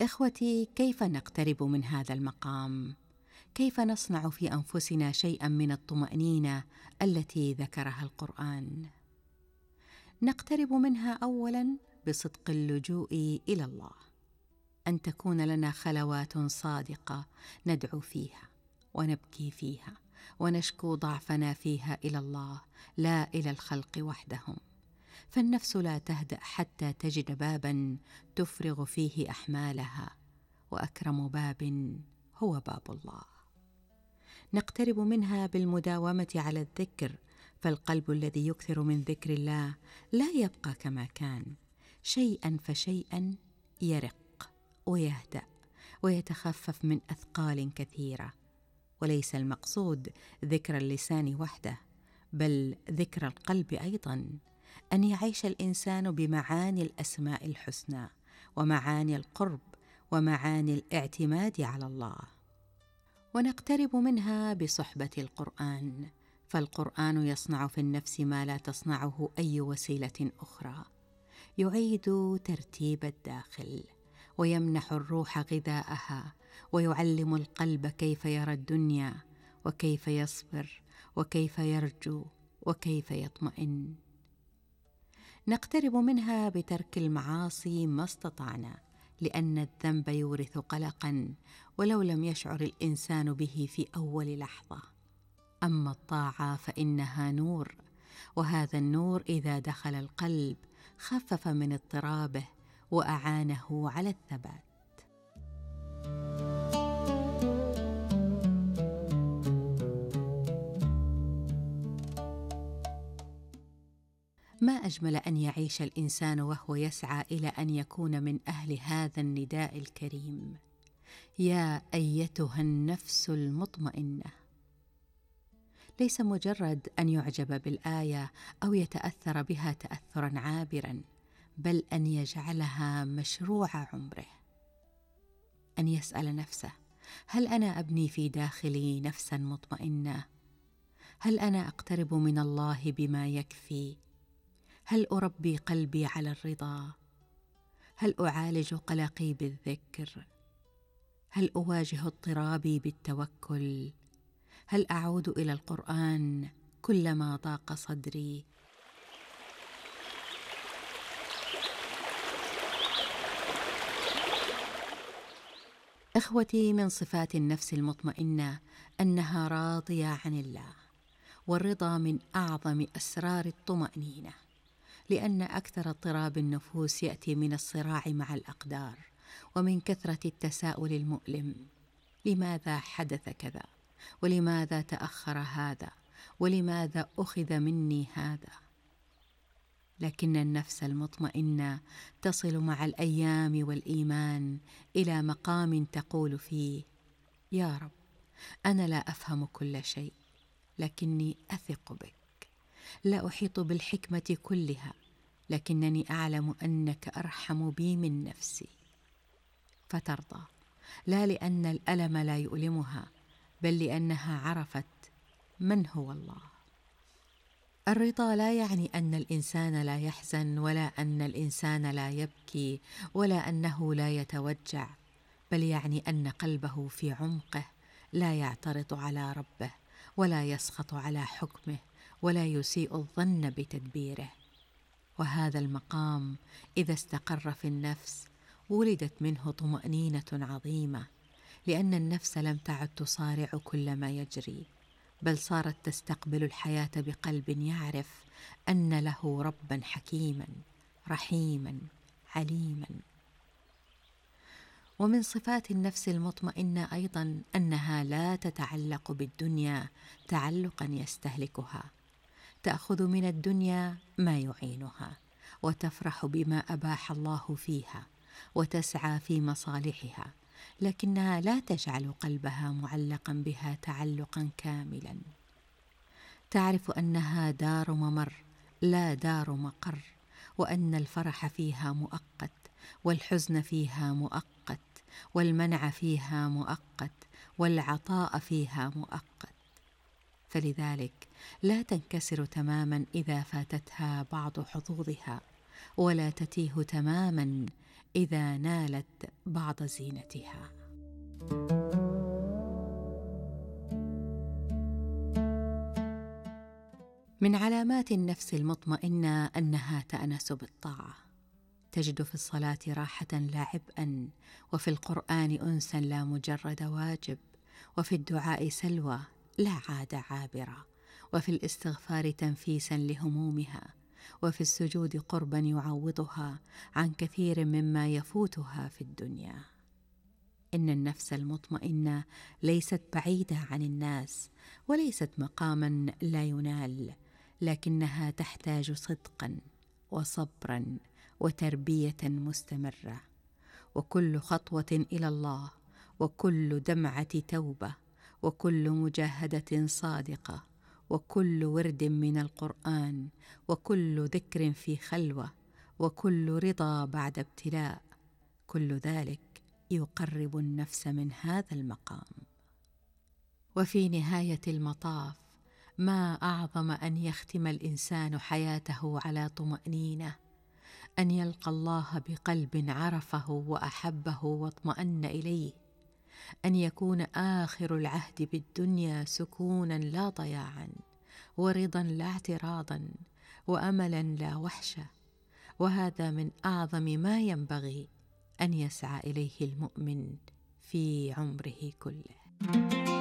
إخوتي، كيف نقترب من هذا المقام؟ كيف نصنع في أنفسنا شيئا من الطمأنينة التي ذكرها القرآن؟ نقترب منها أولا بصدق اللجوء إلى الله، أن تكون لنا خلوات صادقة ندعو فيها ونبكي فيها ونشكو ضعفنا فيها إلى الله، لا إلى الخلق وحدهم. فالنفس لا تهدأ حتى تجد بابا تفرغ فيه أحمالها، وأكرم باب هو باب الله. نقترب منها بالمداومة على الذكر، فالقلب الذي يكثر من ذكر الله لا يبقى كما كان، شيئا فشيئا يرق ويهدأ ويتخفف من أثقال كثيرة. وليس المقصود ذكر اللسان وحده، بل ذكر القلب أيضا، أن يعيش الإنسان بمعاني الأسماء الحسنى ومعاني القرب ومعاني الاعتماد على الله. ونقترب منها بصحبة القرآن، فالقرآن يصنع في النفس ما لا تصنعه أي وسيلة أخرى، يعيد ترتيب الداخل ويمنح الروح غذاءها، ويعلم القلب كيف يرى الدنيا وكيف يصبر وكيف يرجو وكيف يطمئن. نقترب منها بترك المعاصي ما استطعنا، لأن الذنب يورث قلقا ولو لم يشعر الإنسان به في أول لحظة. أما الطاعة فإنها نور، وهذا النور إذا دخل القلب خفف من اضطرابه وأعانه على الثبات. ما أجمل أن يعيش الإنسان وهو يسعى إلى أن يكون من أهل هذا النداء الكريم: يا أيتها النفس المطمئنة. ليس مجرد أن يعجب بالآية أو يتأثر بها تأثرا عابرا، بل أن يجعلها مشروع عمره، أن يسأل نفسه: هل أنا أبني في داخلي نفسا مطمئنة؟ هل أنا أقترب من الله بما يكفي؟ هل أربي قلبي على الرضا؟ هل أعالج قلقي بالذكر؟ هل أواجه اضطرابي بالتوكل؟ هل أعود إلى القرآن كلما ضاق صدري؟ إخوتي، من صفات النفس المطمئنة أنها راضية عن الله، والرضا من أعظم أسرار الطمأنينة، لأن أكثر اضطراب النفوس يأتي من الصراع مع الأقدار ومن كثرة التساؤل المؤلم: لماذا حدث كذا؟ ولماذا تأخر هذا؟ ولماذا أخذ مني هذا؟ لكن النفس المطمئنة تصل مع الأيام والإيمان إلى مقام تقول فيه: يا رب، أنا لا أفهم كل شيء، لكني أثق بك. لا أحيط بالحكمة كلها، لكنني أعلم أنك أرحم بي من نفسي. فترضى، لا لأن الألم لا يؤلمها، بل لأنها عرفت من هو الله. الرضا لا يعني أن الإنسان لا يحزن، ولا أن الإنسان لا يبكي، ولا أنه لا يتوجع، بل يعني أن قلبه في عمقه لا يعترض على ربه، ولا يسخط على حكمه، ولا يسيء الظن بتدبيره. وهذا المقام إذا استقر في النفس ولدت منه طمأنينة عظيمة، لأن النفس لم تعد تصارع كل ما يجري، بل صارت تستقبل الحياة بقلب يعرف أن له ربا حكيما رحيما عليما. ومن صفات النفس المطمئنة أيضا أنها لا تتعلق بالدنيا تعلقا يستهلكها، تأخذ من الدنيا ما يعينها، وتفرح بما أباح الله فيها، وتسعى في مصالحها، لكنها لا تجعل قلبها معلقا بها تعلقا كاملا. تعرف أنها دار ممر لا دار مقر، وأن الفرح فيها مؤقت، والحزن فيها مؤقت، والمنع فيها مؤقت، والعطاء فيها مؤقت. فلذلك لا تنكسر تماما إذا فاتتها بعض حظوظها، ولا تتيه تماما إذا نالت بعض زينتها. من علامات النفس المطمئنة أنها تأنس بالطاعة، تجد في الصلاة راحة لا عبئا، وفي القرآن أنسا لا مجرد واجب، وفي الدعاء سلوى لا عادة عابرة، وفي الاستغفار تنفيسا لهمومها، وفي السجود قربا يعوضها عن كثير مما يفوتها في الدنيا. إن النفس المطمئنة ليست بعيدة عن الناس، وليست مقاما لا ينال، لكنها تحتاج صدقا وصبرا وتربية مستمرة، وكل خطوة إلى الله، وكل دمعة توبة، وكل مجاهدة صادقة، وكل ورد من القرآن، وكل ذكر في خلوة، وكل رضا بعد ابتلاء، كل ذلك يقرب النفس من هذا المقام. وفي نهاية المطاف، ما أعظم أن يختم الإنسان حياته على طمأنينة، أن يلقى الله بقلب عرفه وأحبه واطمأن إليه، أن يكون آخر العهد بالدنيا سكونا لا ضياعا، ورضا لا اعتراضا، وأملا لا وحشة. وهذا من أعظم ما ينبغي أن يسعى إليه المؤمن في عمره كله.